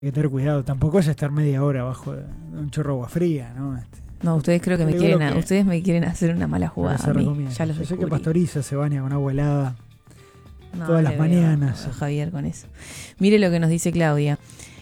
Hay que tener cuidado. Tampoco es estar media hora bajo de un chorro de agua fría, ¿no? No, ustedes creo que ustedes me quieren hacer una mala jugada. Se recomienda. Ya los Yo sé que descubrí. Pastoriza se baña con agua helada No, todas las le veo mañanas. a Javier con eso. Mire lo que nos dice Claudia.